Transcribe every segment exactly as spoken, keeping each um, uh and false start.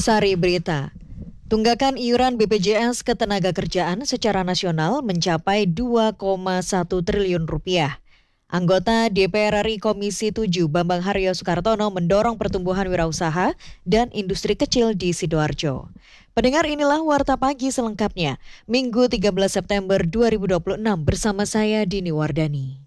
Sari Berita. Tunggakan iuran B P J S Ketenagakerjaan secara nasional mencapai dua koma satu triliun rupiah. Anggota D P R R I Komisi tujuh Bambang Haryo Soekartono mendorong pertumbuhan wirausaha dan industri kecil di Sidoarjo. Pendengar, inilah Warta Pagi selengkapnya, Minggu tiga belas September dua ribu dua puluh enam bersama saya Dini Wardani.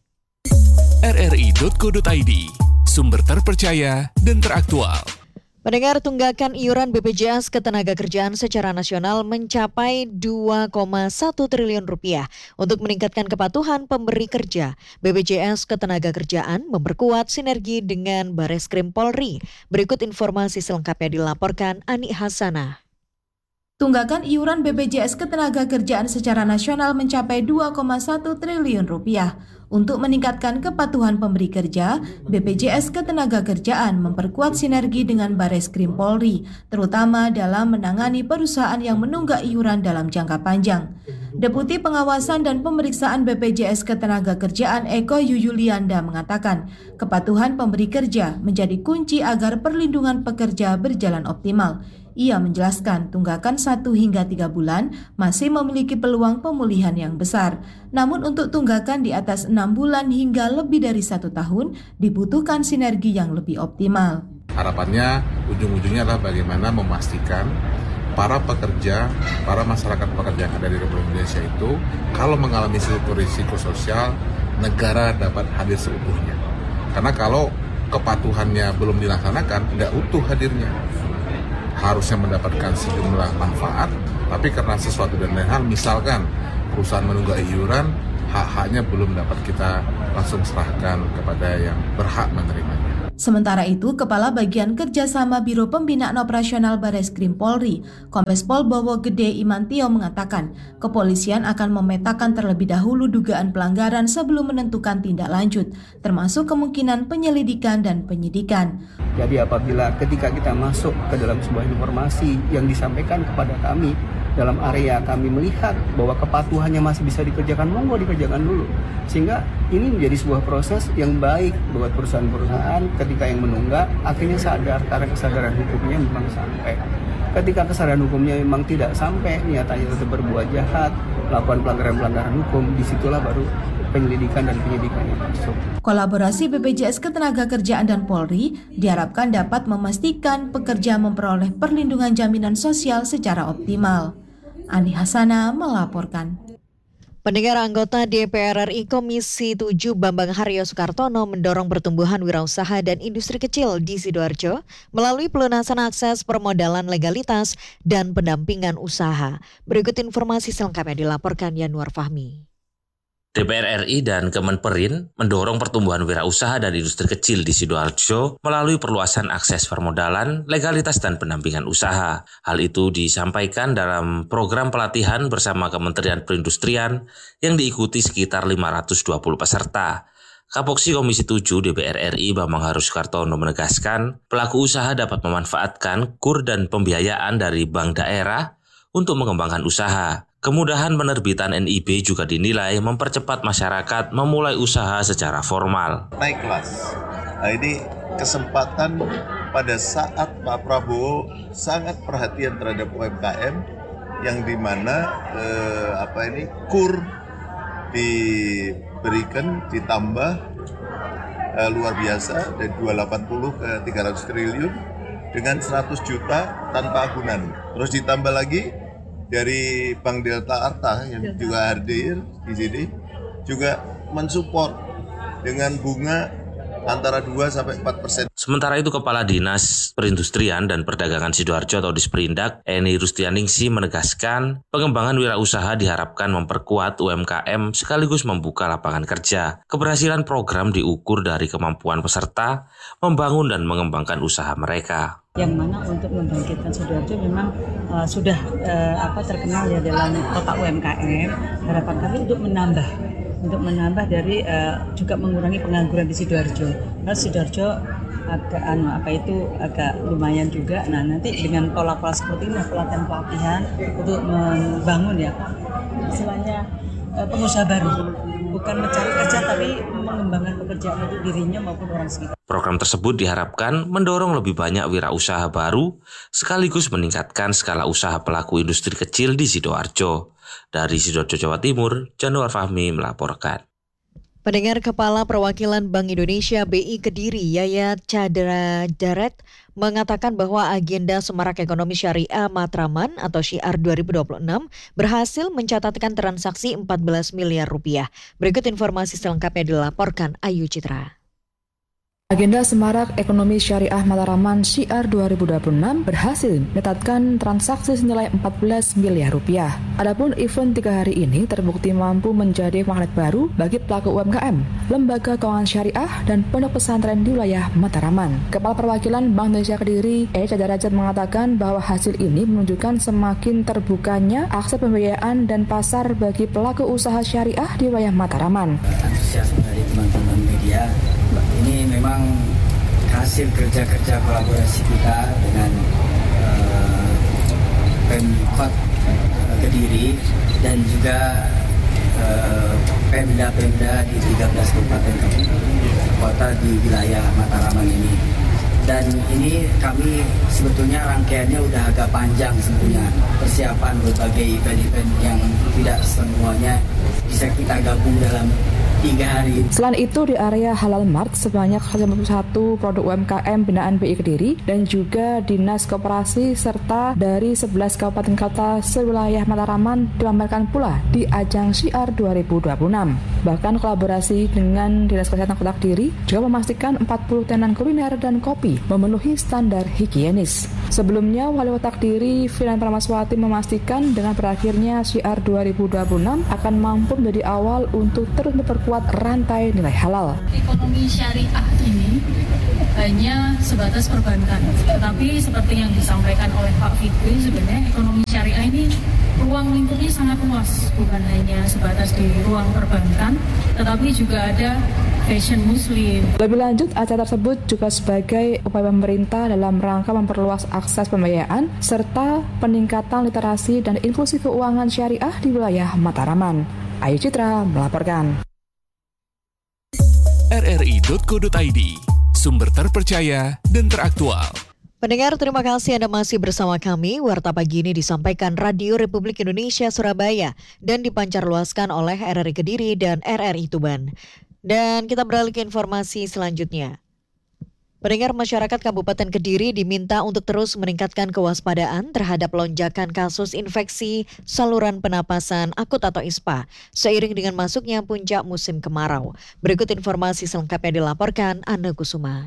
R R I titik co titik I D, sumber terpercaya dan teraktual. Pendengar, tunggakan iuran B P J S Ketenagakerjaan secara nasional mencapai dua koma satu triliun rupiah. Untuk meningkatkan kepatuhan pemberi kerja, B P J S Ketenagakerjaan memperkuat sinergi dengan Bareskrim Polri. Berikut informasi selengkapnya dilaporkan Ani Hasanah. Tunggakan iuran B P J S Ketenagakerjaan secara nasional mencapai dua koma satu triliun rupiah. Untuk meningkatkan kepatuhan pemberi kerja, B P J S Ketenagakerjaan memperkuat sinergi dengan Bareskrim Polri, terutama dalam menangani perusahaan yang menunggak iuran dalam jangka panjang. Deputi Pengawasan dan Pemeriksaan B P J S Ketenagakerjaan Eko Yuyulianda mengatakan, kepatuhan pemberi kerja menjadi kunci agar perlindungan pekerja berjalan optimal. Ia menjelaskan tunggakan satu hingga tiga bulan masih memiliki peluang pemulihan yang besar. Namun untuk tunggakan di atas enam bulan hingga lebih dari satu tahun dibutuhkan sinergi yang lebih optimal. Harapannya ujung-ujungnya adalah bagaimana memastikan para pekerja, para masyarakat pekerja yang ada di Republik Indonesia itu kalau mengalami suatu risiko sosial, negara dapat hadir seutuhnya. Karena kalau kepatuhannya belum dilaksanakan, tidak utuh hadirnya. Harusnya mendapatkan sejumlah manfaat, tapi karena sesuatu dan lain hal, misalkan perusahaan menunggak iuran, hak-haknya belum dapat kita langsung serahkan kepada yang berhak menerimanya. Sementara itu, Kepala Bagian Kerjasama Biro Pembinaan Operasional Bareskrim Polri, Kombes Pol Bowo Gede Imantio mengatakan, kepolisian akan memetakan terlebih dahulu dugaan pelanggaran sebelum menentukan tindak lanjut, termasuk kemungkinan penyelidikan dan penyidikan. Jadi apabila ketika kita masuk ke dalam sebuah informasi yang disampaikan kepada kami, dalam area kami melihat bahwa kepatuhannya masih bisa dikerjakan, monggo dikerjakan dulu. Sehingga ini menjadi sebuah proses yang baik buat perusahaan-perusahaan ketika yang menunggak akhirnya sadar karena kesadaran hukumnya memang sampai. Ketika kesadaran hukumnya memang tidak sampai, niatannya tetap berbuat jahat, melakukan pelanggaran-pelanggaran hukum, disitulah baru penyelidikan dan penyidikan yang masuk. Kolaborasi B P J S Ketenagakerjaan dan Polri diharapkan dapat memastikan pekerja memperoleh perlindungan jaminan sosial secara optimal. Ani Hasanah melaporkan. Pendengar, anggota D P R R I Komisi tujuh Bambang Haryo Soekartono mendorong pertumbuhan wirausaha dan industri kecil di Sidoarjo melalui pelunasan akses permodalan legalitas dan pendampingan usaha. Berikut informasi selengkapnya dilaporkan Yanuar Fahmi. D P R R I dan Kemenperin mendorong pertumbuhan wirausaha dan industri kecil di Sidoarjo melalui perluasan akses permodalan, legalitas, dan pendampingan usaha. Hal itu disampaikan dalam program pelatihan bersama Kementerian Perindustrian yang diikuti sekitar lima ratus dua puluh peserta. Kapoksi Komisi tujuh D P R R I Bambang Haryo Soekartono menegaskan, pelaku usaha dapat memanfaatkan kur dan pembiayaan dari bank daerah untuk mengembangkan usaha. Kemudahan penerbitan N I B juga dinilai mempercepat masyarakat memulai usaha secara formal. Naik kelas. Nah, ini kesempatan pada saat Pak Prabowo sangat perhatian terhadap U M K M yang dimana eh, apa ini kur diberikan ditambah eh, luar biasa dari dua ratus delapan puluh ke tiga ratus triliun dengan seratus juta tanpa agunan. Terus ditambah lagi dari Bank Delta Arta yang juga hadir di sini juga mensupport dengan bunga antara dua sampai empat persen. Sementara itu, Kepala Dinas Perindustrian dan Perdagangan Sidoarjo atau Disperindak, Eni Rustianingsi menegaskan, pengembangan wirausaha diharapkan memperkuat U M K M sekaligus membuka lapangan kerja. Keberhasilan program diukur dari kemampuan peserta membangun dan mengembangkan usaha mereka. Yang mana untuk membangkitkan Sidoarjo memang uh, sudah uh, apa terkenal ya dalam kota U M K M. Harapan kami untuk menambah, untuk menambah dari uh, juga mengurangi pengangguran di Sidoarjo. Karena Sidoarjo agak anu apa itu agak lumayan juga. Nah nanti dengan pola-pola seperti ini pelatihan-pelatihan untuk membangun ya istilahnya uh, pengusaha baru. bukan mencari kerja tapi mengembangkan pekerjaan untuk dirinya maupun orang sekitar. Program tersebut diharapkan mendorong lebih banyak wirausaha baru sekaligus meningkatkan skala usaha pelaku industri kecil di Sidoarjo. Dari Sidoarjo, Jawa Timur, Januar Fahmi melaporkan. Pendengar, Kepala Perwakilan Bank Indonesia B I Kediri, Yayat Chandra Daret, mengatakan bahwa agenda Semarak Ekonomi Syariah Matraman atau Syiar dua ribu dua puluh enam berhasil mencatatkan transaksi empat belas miliar rupiah. Berikut informasi selengkapnya dilaporkan Ayu Citra. Agenda Semarak Ekonomi Syariah Matraman Syiar dua ribu dua puluh enam berhasil mencatatkan transaksi senilai empat belas miliar rupiah. Adapun event tiga hari ini terbukti mampu menjadi magnet baru bagi pelaku U M K M, lembaga keuangan syariah, dan pondok pesantren di wilayah Matraman. Kepala Perwakilan Bank Indonesia Kediri, Yayat Chandra Daret, mengatakan bahwa hasil ini menunjukkan semakin terbukanya akses pembiayaan dan pasar bagi pelaku usaha syariah di wilayah Matraman. Antusiasme dari teman-teman media ini memang hasil kerja-kerja kolaborasi kita dengan uh, Pemkot uh, Kediri dan juga uh, Pemda-Pemda di tiga belas kabupaten kota di wilayah Matraman ini. Dan ini kami sebetulnya rangkaiannya udah agak panjang sebetulnya, persiapan berbagai event-event yang tidak semuanya bisa kita gabung dalam tiga hari. Selain itu, di area Halal Mart sebanyak lima puluh satu produk U M K M binaan B I Kediri dan juga Dinas Koperasi serta dari sebelas kabupaten kota sewilayah Matraman dipamerkan pula di ajang Syiar dua ribu dua puluh enam. Bahkan kolaborasi dengan Dinas Kesehatan Kota Kediri juga memastikan empat puluh tenan kuliner dan kopi memenuhi standar higienis. Sebelumnya, Wali Kota Kediri Finan Pramaswati memastikan dengan berakhirnya Syiar dua ribu dua puluh enam akan mampu menjadi awal untuk terus memperkuat rantai nilai halal. Ekonomi syariah ini hanya sebatas perbankan, tetapi seperti yang disampaikan oleh Pak Fikri, sebenarnya ekonomi syariah ini ruang lingkupnya sangat luas, bukan hanya sebatas di ruang perbankan, tetapi juga ada fashion muslim. Lebih lanjut, acara tersebut juga sebagai upaya pemerintah dalam rangka memperluas akses pembiayaan serta peningkatan literasi dan inklusi keuangan syariah di wilayah Matraman. Ayu Citra melaporkan. R R I titik co titik I D, sumber terpercaya dan teraktual. Pendengar, terima kasih Anda masih bersama kami. Warta pagi ini disampaikan Radio Republik Indonesia Surabaya dan dipancarluaskan oleh R R I Kediri dan R R I Tuban. Dan kita beralih ke informasi selanjutnya. Pendengar, masyarakat Kabupaten Kediri diminta untuk terus meningkatkan kewaspadaan terhadap lonjakan kasus infeksi saluran penapasan akut atau I S P A seiring dengan masuknya puncak musim kemarau. Berikut informasi selengkapnya dilaporkan Anna Kusuma.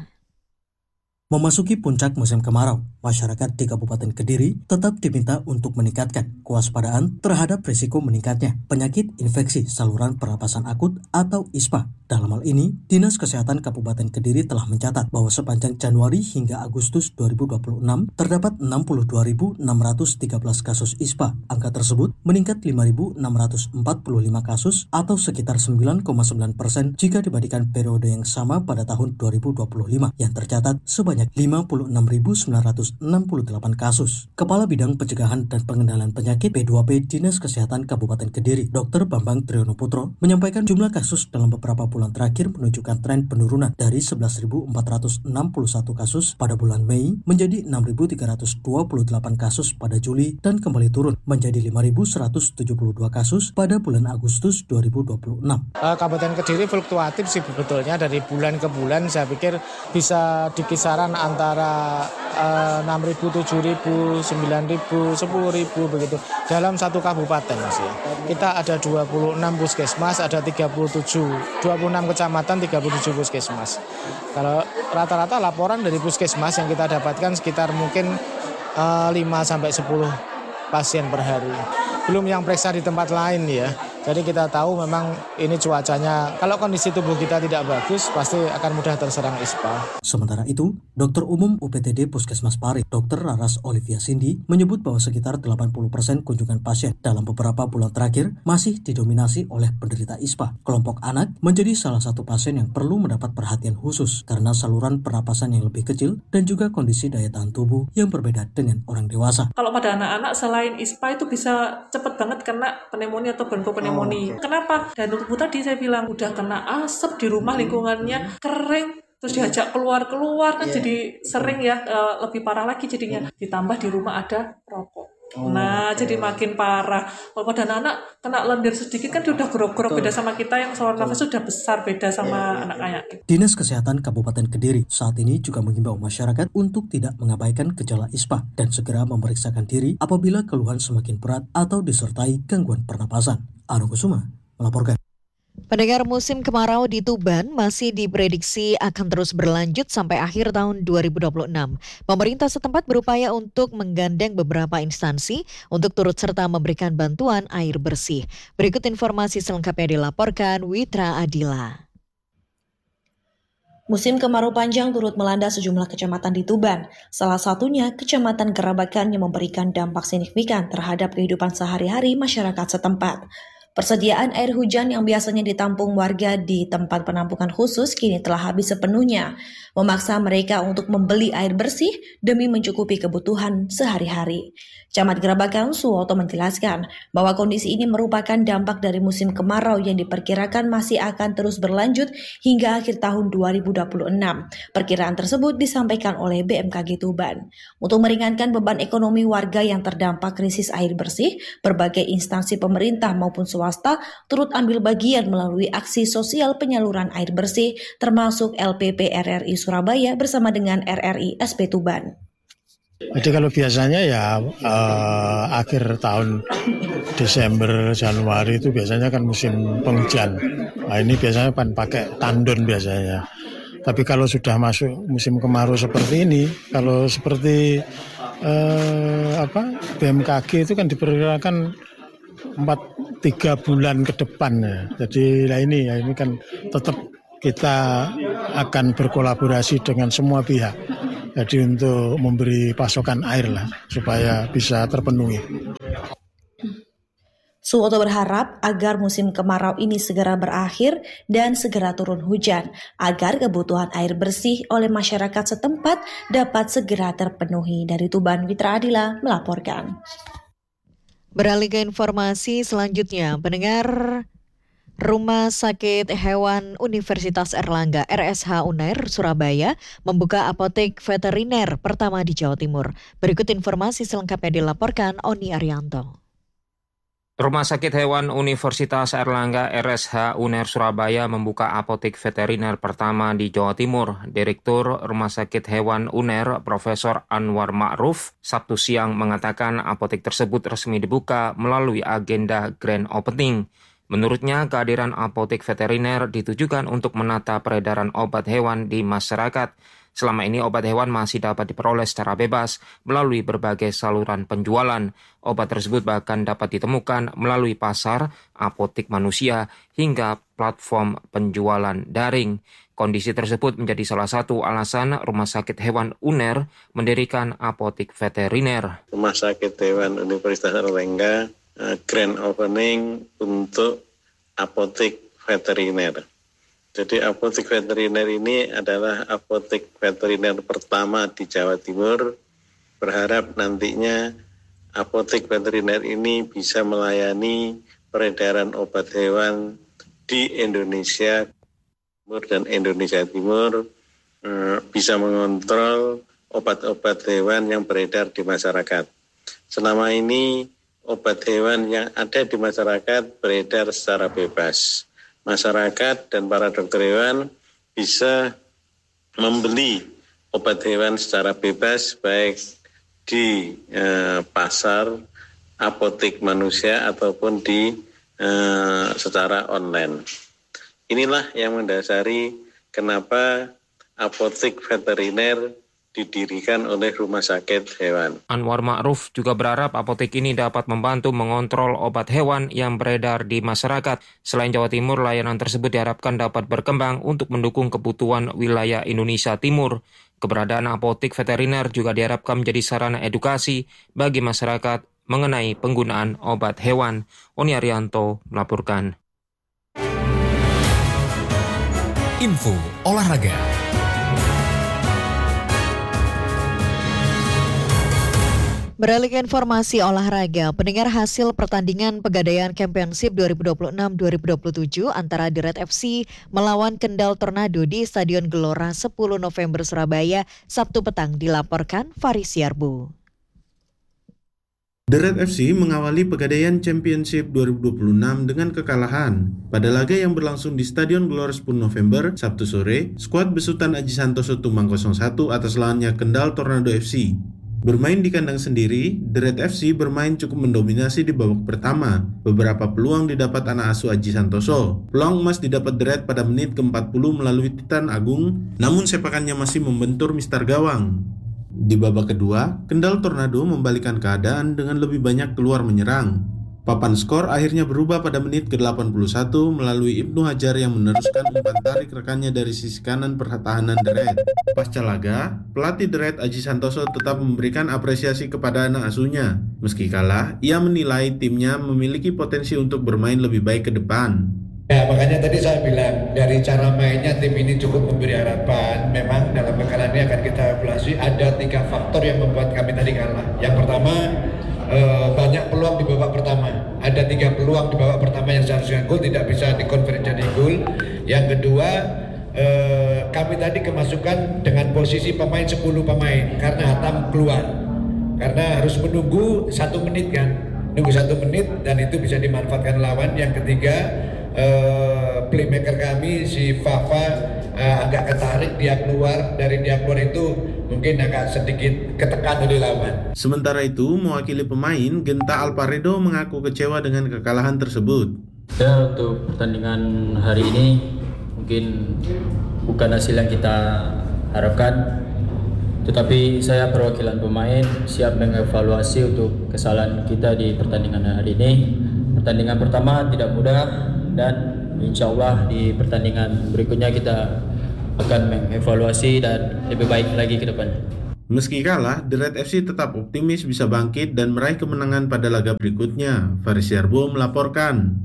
Memasuki puncak musim kemarau, masyarakat di Kabupaten Kediri tetap diminta untuk meningkatkan kewaspadaan terhadap risiko meningkatnya penyakit infeksi saluran pernapasan akut atau I S P A. Dalam hal ini, Dinas Kesehatan Kabupaten Kediri telah mencatat bahwa sepanjang Januari hingga Agustus dua ribu dua puluh enam terdapat enam puluh dua ribu enam ratus tiga belas kasus I S P A. Angka tersebut meningkat lima ribu enam ratus empat puluh lima kasus atau sekitar sembilan koma sembilan persen jika dibandingkan periode yang sama pada tahun dua ribu dua puluh lima yang tercatat sebanyak lima puluh enam ribu sembilan ratus enam puluh delapan kasus. Kepala Bidang Pencegahan dan Pengendalian Penyakit P dua P Dinas Kesehatan Kabupaten Kediri, Dokter Bambang Triyono Putro, menyampaikan jumlah kasus dalam beberapa bulan terakhir menunjukkan tren penurunan dari sebelas ribu empat ratus enam puluh satu kasus pada bulan Mei menjadi enam ribu tiga ratus dua puluh delapan kasus pada Juli dan kembali turun menjadi lima ribu seratus tujuh puluh dua kasus pada bulan Agustus dua ribu dua puluh enam. Kabupaten Kediri fluktuatif sih sebetulnya dari bulan ke bulan, saya pikir bisa di kisaran antara uh, enam ribu, tujuh ribu, sembilan ribu, sepuluh ribu begitu dalam satu kabupaten Mas ya. Kita ada dua puluh enam puskesmas, ada tiga puluh tujuh, dua puluh enam kecamatan, tiga puluh tujuh puskesmas. Kalau rata-rata laporan dari puskesmas yang kita dapatkan sekitar mungkin uh, lima sampai sepuluh pasien per hari. Belum yang periksa di tempat lain ya. Jadi kita tahu memang ini cuacanya, kalau kondisi tubuh kita tidak bagus, pasti akan mudah terserang I S P A. Sementara itu, Dokter Umum U P T D Puskesmas Pari, Dokter Raras Olivia Cindy, menyebut bahwa sekitar delapan puluh persen kunjungan pasien dalam beberapa bulan terakhir masih didominasi oleh penderita I S P A. Kelompok anak menjadi salah satu pasien yang perlu mendapat perhatian khusus karena saluran pernapasan yang lebih kecil dan juga kondisi daya tahan tubuh yang berbeda dengan orang dewasa. Kalau pada anak-anak selain I S P A itu bisa cepat banget kena pneumonia atau bronkopneumonia. pneumonia. Oh, okay. Kenapa? Dan tubuh tadi saya bilang udah kena asap di rumah, lingkungannya kering, terus diajak keluar-keluar kan yeah. jadi sering ya, uh, lebih parah lagi jadinya. Ditambah di rumah ada rokok. Oh, nah okay. jadi makin parah. Kalau pada anak kena lendir sedikit kan dia udah grok-grok, beda sama kita yang saluran nafas sudah besar, beda sama yeah, yeah, anak kayak gitu. Dinas Kesehatan Kabupaten Kediri saat ini juga menghimbau masyarakat untuk tidak mengabaikan gejala ispa dan segera memeriksakan diri apabila keluhan semakin berat atau disertai gangguan pernapasan. Anu Kusuma melaporkan. Pendengar, musim kemarau di Tuban masih diprediksi akan terus berlanjut sampai akhir tahun dua ribu dua puluh enam. Pemerintah setempat berupaya untuk menggandeng beberapa instansi untuk turut serta memberikan bantuan air bersih. Berikut informasi selengkapnya dilaporkan Witra Adila. Musim kemarau panjang turut melanda sejumlah kecamatan di Tuban. Salah satunya Kecamatan Gerabakan yang memberikan dampak signifikan terhadap kehidupan sehari-hari masyarakat setempat. Persediaan air hujan yang biasanya ditampung warga di tempat penampungan khusus kini telah habis sepenuhnya, memaksa mereka untuk membeli air bersih demi mencukupi kebutuhan sehari-hari. Camat Gerabakan Suwoto menjelaskan bahwa kondisi ini merupakan dampak dari musim kemarau yang diperkirakan masih akan terus berlanjut hingga akhir tahun dua ribu dua puluh enam. Perkiraan tersebut disampaikan oleh B M K G Tuban. Untuk meringankan beban ekonomi warga yang terdampak krisis air bersih, berbagai instansi pemerintah maupun swasta turut ambil bagian melalui aksi sosial penyaluran air bersih, termasuk L P P R R I Surabaya bersama dengan R R I S P Tuban. Jadi kalau biasanya ya eh, akhir tahun Desember, Januari itu biasanya kan musim penghujan. Nah ini biasanya kan pakai tandon biasanya. Tapi kalau sudah masuk musim kemarau seperti ini, kalau seperti eh, apa B M K G itu kan diperkirakan empat tiga bulan ke depan ya. Jadi nah ini ya ini kan tetap kita akan berkolaborasi dengan semua pihak. Jadi untuk memberi pasokan air lah supaya bisa terpenuhi. Suwoto berharap agar musim kemarau ini segera berakhir dan segera turun hujan agar kebutuhan air bersih oleh masyarakat setempat dapat segera terpenuhi. Dari Tuban, Witra Adila melaporkan. Beralih ke informasi selanjutnya, pendengar, Rumah Sakit Hewan Universitas Airlangga R S H Unair Surabaya membuka apotek veteriner pertama di Jawa Timur. Berikut informasi selengkapnya dilaporkan Oni Arianto. Rumah Sakit Hewan Universitas Airlangga R S H Unair Surabaya membuka apotek veteriner pertama di Jawa Timur. Direktur Rumah Sakit Hewan Unair Profesor Anwar Ma'ruf Sabtu siang mengatakan apotek tersebut resmi dibuka melalui agenda grand opening. Menurutnya, kehadiran apotek veteriner ditujukan untuk menata peredaran obat hewan di masyarakat. Selama ini obat hewan masih dapat diperoleh secara bebas melalui berbagai saluran penjualan. Obat tersebut bahkan dapat ditemukan melalui pasar, apotek manusia, hingga platform penjualan daring. Kondisi tersebut menjadi salah satu alasan Rumah Sakit Hewan Unair mendirikan apotek veteriner. Rumah Sakit Hewan Universitas Airlangga grand opening untuk apotek veteriner. Jadi apotek veteriner ini adalah apotek veteriner pertama di Jawa Timur. Berharap nantinya apotek veteriner ini bisa melayani peredaran obat hewan di Indonesia Timur dan Indonesia Timur, bisa mengontrol obat-obat hewan yang beredar di masyarakat. Selama ini obat hewan yang ada di masyarakat beredar secara bebas. Masyarakat dan para dokter hewan bisa membeli obat hewan secara bebas baik di eh, pasar, apotek manusia ataupun di eh, secara online. Inilah yang mendasari kenapa apotek veteriner didirikan oleh Rumah Sakit Hewan. Anwar Ma'ruf juga berharap apotek ini dapat membantu mengontrol obat hewan yang beredar di masyarakat. Selain Jawa Timur, layanan tersebut diharapkan dapat berkembang untuk mendukung kebutuhan wilayah Indonesia Timur. Keberadaan apotek veteriner juga diharapkan menjadi sarana edukasi bagi masyarakat mengenai penggunaan obat hewan. Oni Arianto melaporkan. Info olahraga. Beralih ke informasi olahraga, pendengar hasil pertandingan Pegadaian Championship dua ribu dua puluh enam dua ribu dua puluh tujuh antara The Red F C melawan Kendal Tornado di Stadion Gelora sepuluh November Surabaya Sabtu petang dilaporkan Faris Yarbu. The Red F C mengawali Pegadaian Championship dua ribu dua puluh enam dengan kekalahan. Pada laga yang berlangsung di Stadion Gelora sepuluh November, Sabtu sore, skuad besutan Aji Santoso Tumbang nol satu atas lawannya Kendal Tornado F C. Bermain di kandang sendiri, The Red F C bermain cukup mendominasi di babak pertama. Beberapa peluang didapat anak asuh Aji Santoso. Peluang emas didapat The Red pada menit ke empat puluh melalui Titan Agung, namun sepakannya masih membentur mister gawang. Di babak kedua, Kendal Tornado membalikan keadaan dengan lebih banyak keluar menyerang. Papan skor akhirnya berubah pada menit ke delapan puluh satu melalui Ibnu Hajar yang meneruskan umpan tarik rekannya dari sisi kanan pertahanan The Red. Pasca laga, pelatih The Red Aji Santoso tetap memberikan apresiasi kepada anak asuhnya. Meski kalah, ia menilai timnya memiliki potensi untuk bermain lebih baik ke depan. Ya, makanya tadi saya bilang dari cara mainnya tim ini cukup memberi harapan. Memang dalam perkara ini akan kita evaluasi. Ada tiga faktor yang membuat kami tadi kalah. Yang pertama, eh, banyak peluang di babak pertama. Ada tiga peluang di babak pertama yang seharusnya gol tidak bisa dikonvert jadi gol. Yang kedua, eh, kami tadi kemasukan dengan posisi pemain sepuluh pemain karena Hatam keluar. Karena harus menunggu satu menit kan, nunggu satu menit dan itu bisa dimanfaatkan lawan. Yang ketiga, Uh, playmaker kami si Fafa uh, agak ketarik, dia keluar, dari dia keluar itu mungkin agak sedikit ketekan oleh lawan. Sementara itu, mewakili pemain, Genta Alparedo mengaku kecewa dengan kekalahan tersebut. Ya, untuk pertandingan hari ini mungkin bukan hasil yang kita harapkan, tetapi saya perwakilan pemain siap mengevaluasi untuk kesalahan kita di pertandingan hari ini. Pertandingan pertama tidak mudah, dan insya Allah di pertandingan berikutnya kita akan mengevaluasi dan lebih baik lagi ke depannya. Meski kalah, The Red F C tetap optimis bisa bangkit dan meraih kemenangan pada laga berikutnya. Faris Yarbo melaporkan.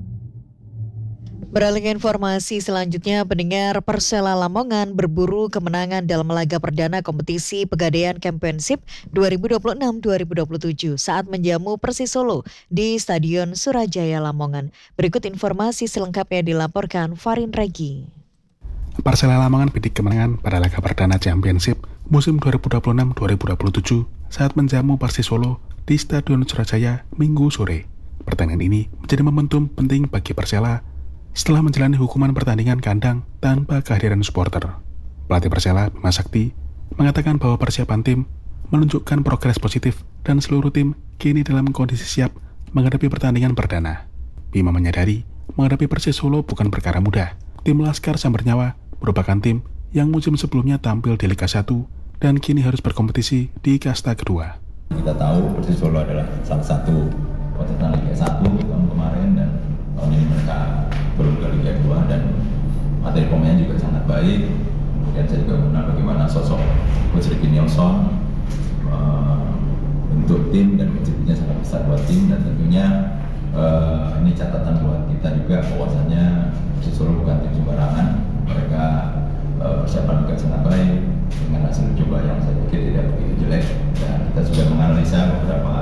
Beralih ke informasi selanjutnya, pendengar, Persela Lamongan berburu kemenangan dalam laga perdana kompetisi Pegadaian Championship dua ribu dua puluh enam dua ribu dua puluh tujuh saat menjamu Persis Solo di Stadion Surajaya Lamongan. Berikut informasi selengkapnya dilaporkan Farin Regi. Persela Lamongan bidik kemenangan pada laga perdana Championship musim dua ribu dua puluh enam dua ribu dua puluh tujuh saat menjamu Persis Solo di Stadion Surajaya Minggu sore. Pertandingan ini menjadi momentum penting bagi Persela setelah menjalani hukuman pertandingan kandang tanpa kehadiran supporter. Pelatih Persela, Bima Sakti, mengatakan bahwa persiapan tim menunjukkan progres positif dan seluruh tim kini dalam kondisi siap menghadapi pertandingan perdana. Bima menyadari menghadapi Persis Solo bukan perkara mudah. Tim Laskar Sambernyawa merupakan tim yang musim sebelumnya tampil di Liga satu dan kini harus berkompetisi di kasta kedua. Kita tahu Persis Solo adalah salah satu kontestan Liga satu tahun kemarin dan tahun ini mereka belum ke Liga dua dan materi pemain juga sangat baik. Kemudian saya juga mengenal bagaimana sosok Coach Ricky Nielsen uh, bentuk tim dan kontribusinya sangat besar buat tim, dan tentunya uh, ini catatan buat kita juga bahwasannya Persis Solo bukan tim sembarangan. Mereka uh, persiapan juga sangat baik dengan hasil coba yang saya pikir tidak begitu jelek, dan kita sudah menganalisa beberapa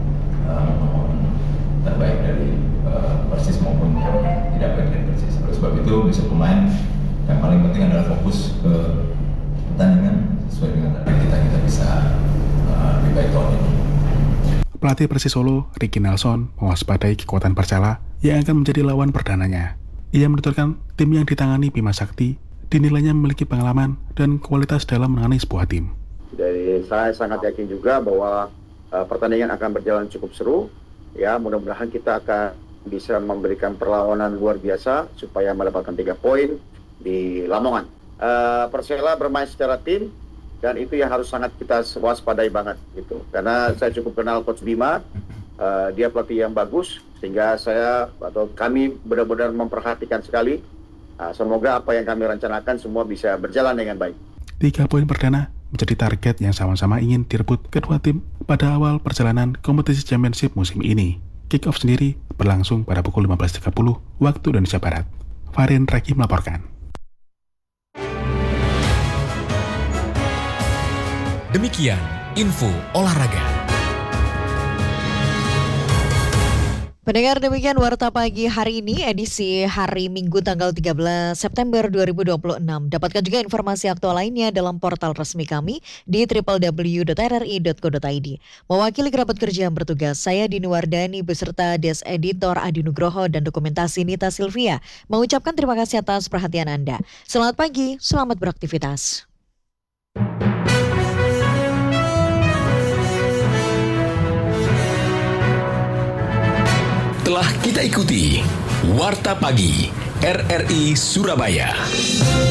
uh, terbaik dari uh, Persis maupun yang tidak baik dari Persis. Oleh sebab itu besok pemain yang paling penting adalah fokus ke pertandingan sesuai dengan target kita kita bisa uh, lebih baik tahun ini. Pelatih Persis Solo, Ricky Nelson, mewaspadai kekuatan Persela yang akan menjadi lawan perdananya. Ia menuturkan tim yang ditangani Bima Sakti dinilainya memiliki pengalaman dan kualitas dalam menangani sebuah tim. Jadi saya sangat yakin juga bahwa uh, pertandingan akan berjalan cukup seru. Ya, mudah-mudahan kita akan bisa memberikan perlawanan luar biasa supaya mendapatkan tiga poin di Lamongan. Uh, Persela bermain secara tim dan itu yang harus sangat kita waspadai banget gitu. Karena saya cukup kenal Coach Bima, uh, dia pelatih yang bagus sehingga saya atau kami benar-benar memperhatikan sekali. Uh, semoga apa yang kami rencanakan semua bisa berjalan dengan baik. Tiga poin perdana menjadi target yang sama-sama ingin direbut kedua tim pada awal perjalanan kompetisi Championship musim ini. Kick-off sendiri berlangsung pada pukul lima belas tiga puluh waktu Indonesia Barat. Farin Reki melaporkan. Demikian info olahraga. Pendengar, demikian Warta Pagi hari ini, edisi hari Minggu tanggal tiga belas September dua ribu dua puluh enam. Dapatkan juga informasi aktual lainnya dalam portal resmi kami di double-u double-u double-u dot r r i dot co dot i d. Mewakili kerabat kerja yang bertugas, saya Dini Wardani beserta Des Editor Adi Nugroho dan dokumentasi Nita Silvia mengucapkan terima kasih atas perhatian Anda. Selamat pagi, selamat beraktivitas. Telah kita ikuti Warta Pagi R R I Surabaya.